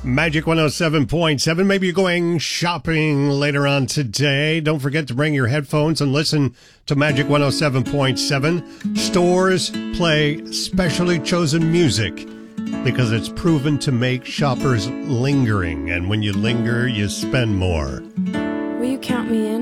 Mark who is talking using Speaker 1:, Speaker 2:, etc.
Speaker 1: Magic 107.7. Maybe you're going shopping later on today. Don't forget to bring your headphones and listen to Magic 107.7. Stores play specially chosen music because it's proven to make shoppers lingering. And when you linger, you spend more.
Speaker 2: Will you count me in?